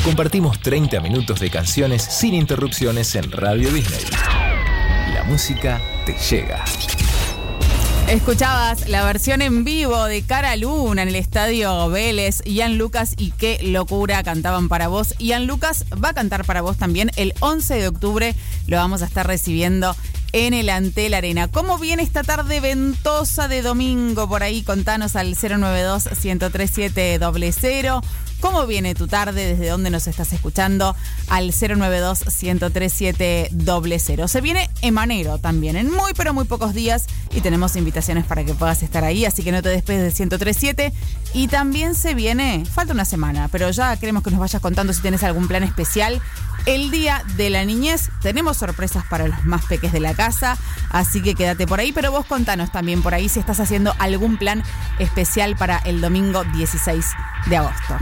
compartimos 30 minutos de canciones sin interrupciones en Radio Disney. La música te llega. Escuchabas la versión en vivo de Cara Luna en el Estadio Vélez. Ian Lucas y Qué Locura cantaban para vos. Ian Lucas va a cantar para vos también el 11 de octubre. Lo vamos a estar recibiendo en el Antel Arena. ¿Cómo viene esta tarde ventosa de domingo por ahí? Contanos al 092-103700. ¿Cómo viene tu tarde? ¿Desde dónde nos estás escuchando? Al 092-103700. Se viene Emanero también en muy pero muy pocos días y tenemos invitaciones para que puedas estar ahí, así que no te despegues de 1037. Y también se viene, falta una semana, pero ya queremos que nos vayas contando si tienes algún plan especial. El Día de la Niñez, tenemos sorpresas para los más peques de la casa, así que quédate por ahí, pero vos contanos también por ahí si estás haciendo algún plan especial para el domingo 16 de agosto.